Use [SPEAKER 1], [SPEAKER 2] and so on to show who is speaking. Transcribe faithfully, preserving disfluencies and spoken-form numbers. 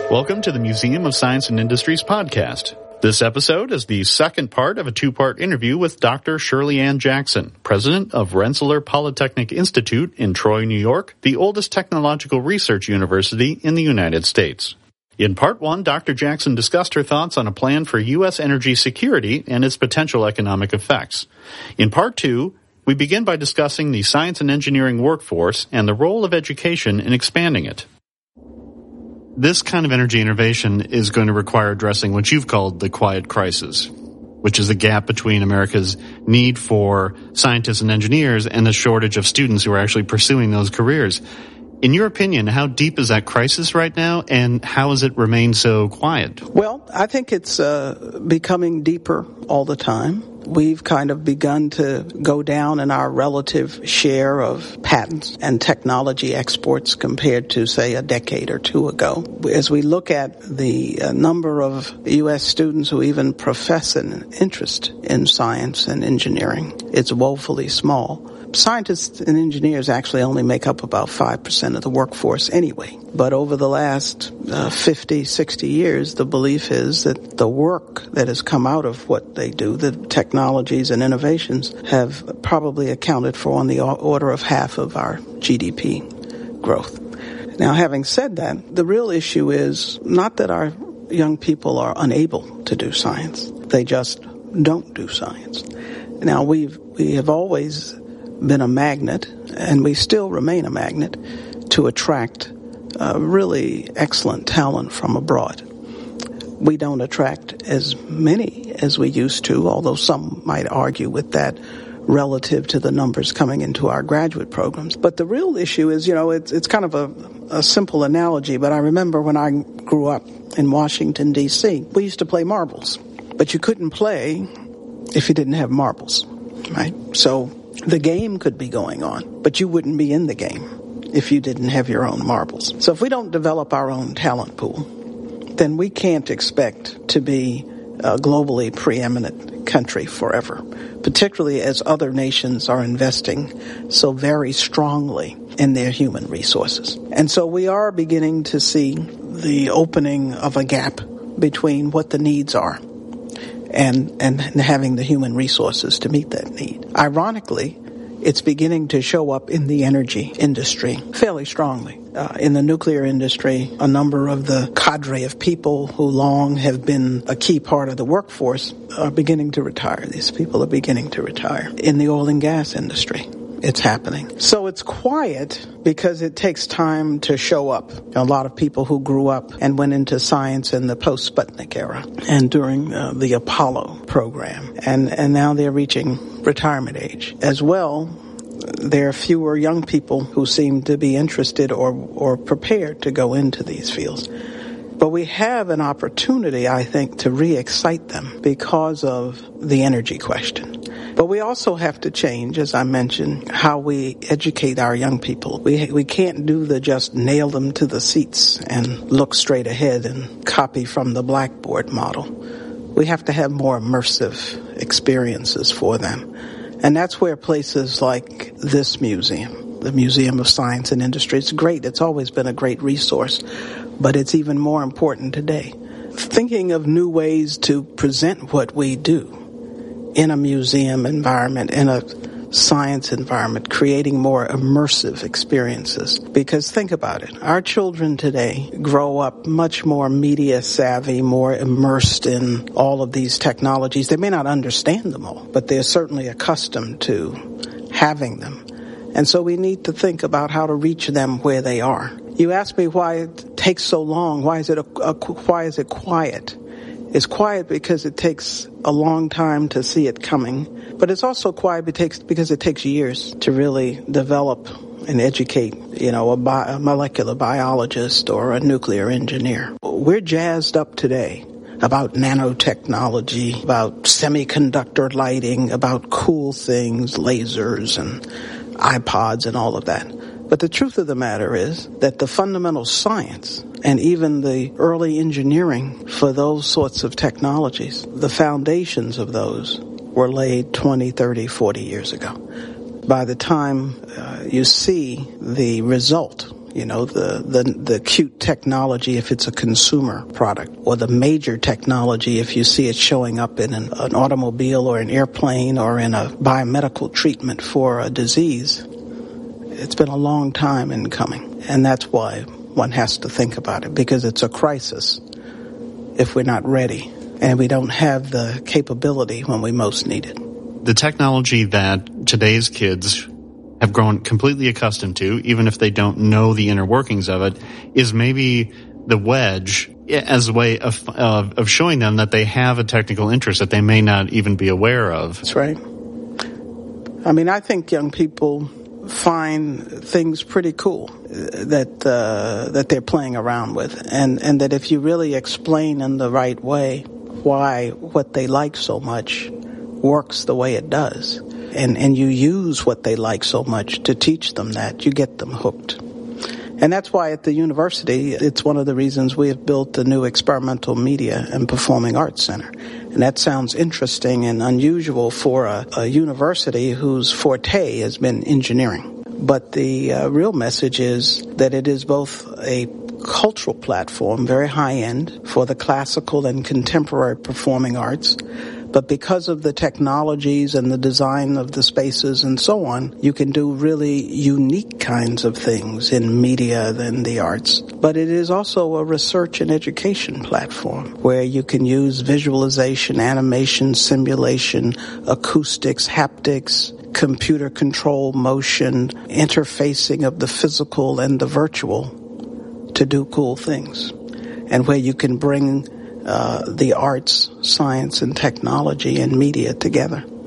[SPEAKER 1] Welcome to the Museum of Science and Industry's podcast. This episode is the second part of a two-part interview with Doctor Shirley Ann Jackson, president of Rensselaer Polytechnic Institute in Troy, New York, the oldest technological research university in the United States. In part one, Doctor Jackson discussed her thoughts on a plan for U S energy security and its potential economic effects. In part two, we begin by discussing the science and engineering workforce and the role of education in expanding it. This kind of energy innovation is going to require addressing what you've called the quiet crisis, which is the gap between America's need for scientists and engineers and the shortage of students who are actually pursuing those careers. In your opinion, how deep is that crisis right now, and how has it remained so quiet?
[SPEAKER 2] Well, I think it's uh, becoming deeper all the time. We've kind of begun to go down in our relative share of patents and technology exports compared to, say, a decade or two ago. As we look at the uh, number of U S students who even profess an interest in science and engineering, it's woefully small. Scientists and engineers actually only make up about five percent of the workforce anyway. But over the last uh, fifty, sixty years, the belief is that the work that has come out of what they do, the technologies and innovations, have probably accounted for on the order of half of our G D P growth. Now, having said that, the real issue is not that our young people are unable to do science. They just don't do science. Now, we've, we have always been a magnet, and we still remain a magnet, to attract uh, really excellent talent from abroad. We don't attract as many as we used to, although some might argue with that relative to the numbers coming into our graduate programs. But the real issue is, you know, it's, it's kind of a, a simple analogy, but I remember when I grew up in Washington, D C, we used to play marbles, but you couldn't play if you didn't have marbles, right? So the game could be going on, but you wouldn't be in the game if you didn't have your own marbles. So if we don't develop our own talent pool, then we can't expect to be a globally preeminent country forever, particularly as other nations are investing so very strongly in their human resources. And so we are beginning to see the opening of a gap between what the needs are And, and having the human resources to meet that need. Ironically, it's beginning to show up in the energy industry fairly strongly. Uh, in the nuclear industry, a number of the cadre of people who long have been a key part of the workforce are beginning to retire. These people are beginning to retire. In the oil and gas industry, it's happening. So it's quiet because it takes time to show up. A lot of people who grew up and went into science in the post-Sputnik era and during uh, the Apollo program, and, and now they're reaching retirement age. As well, there are fewer young people who seem to be interested or, or prepared to go into these fields. But we have an opportunity, I think, to re-excite them because of the energy question. But we also have to change, as I mentioned, how we educate our young people. We we can't do the just nail them to the seats and look straight ahead and copy from the blackboard model. We have to have more immersive experiences for them. And that's where places like this museum, the Museum of Science and Industry, it's great. It's always been a great resource, but it's even more important today. Thinking of new ways to present what we do in a museum environment, in a science environment, creating more immersive experiences. Because think about it, our children today grow up much more media savvy, more immersed in all of these technologies. They may not understand them all, but they're certainly accustomed to having them. And so we need to think about how to reach them where they are. You ask me why it takes so long. Why is it a, a, why is it quiet? It's quiet because it takes a long time to see it coming, but it's also quiet because it takes years to really develop and educate, you know, a, bi- a molecular biologist or a nuclear engineer. We're jazzed up today about nanotechnology, about semiconductor lighting, about cool things, lasers and iPods and all of that. But the truth of the matter is that the fundamental science and even the early engineering for those sorts of technologies, the foundations of those were laid twenty, thirty, forty years ago. By the time uh, you see the result You know, the, the, the cute technology if it's a consumer product, or the major technology if you see it showing up in an, an automobile or an airplane or in a biomedical treatment for a disease. It's been a long time in coming, and that's why one has to think about it, because it's a crisis if we're not ready and we don't have the capability when we most need it.
[SPEAKER 1] The technology that today's kids have grown completely accustomed to, even if they don't know the inner workings of it, is maybe the wedge as a way of, of, of showing them that they have a technical interest that they may not even be aware of.
[SPEAKER 2] That's right. I mean, I think young people find things pretty cool that uh, that they're playing around with, and and that if you really explain in the right way why what they like so much works the way it does, and and you use what they like so much to teach them that, you get them hooked. And that's why at the university, it's one of the reasons we have built the new Experimental Media and Performing Arts Center. And that sounds interesting and unusual for a, a university whose forte has been engineering. But the uh, real message is that it is both a cultural platform, very high-end, for the classical and contemporary performing arts. But because of the technologies and the design of the spaces and so on, you can do really unique kinds of things in media and the arts. But it is also a research and education platform where you can use visualization, animation, simulation, acoustics, haptics, computer control, motion, interfacing of the physical and the virtual to do cool things. And where you can bring Uh, the arts, science, and technology and media together.